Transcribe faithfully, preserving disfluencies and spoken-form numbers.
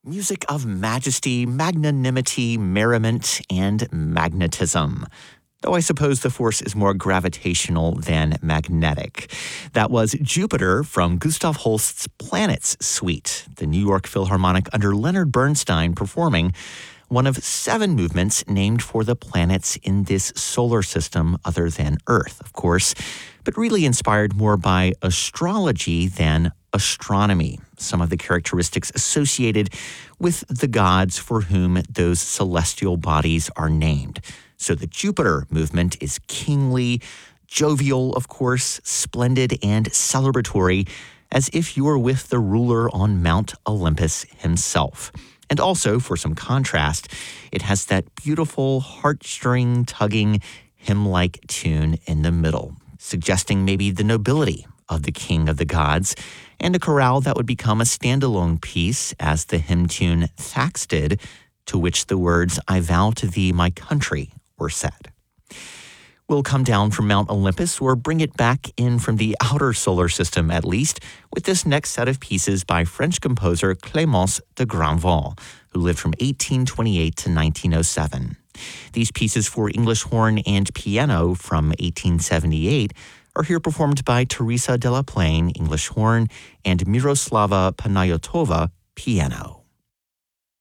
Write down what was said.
Music of majesty, magnanimity, merriment, and magnetism. Though I suppose the force is more gravitational than magnetic. That was Jupiter from Gustav Holst's Planets Suite, the New York Philharmonic under Leonard Bernstein performing one of seven movements named for the planets in this solar system other than Earth, of course, but really inspired more by astrology than astronomy, some of the characteristics associated with the gods for whom those celestial bodies are named. So the Jupiter movement is kingly, jovial, of course, splendid and celebratory, as if you were with the ruler on Mount Olympus himself. And also, for some contrast, it has that beautiful, heartstring, tugging, hymn-like tune in the middle, suggesting maybe the nobility of the king of the gods, and a chorale that would become a standalone piece as the hymn tune Thaxted, to which the words, "I vow to thee my country," were said. We'll come down from Mount Olympus, or bring it back in from the outer solar system at least, with this next set of pieces by French composer Clémence de Granval, who lived from eighteen twenty-eight to nineteen oh seven. These pieces for English horn and piano from eighteen seventy-eight are here performed by Teresa de la Plaine, English horn, and Miroslava Panayotova, piano.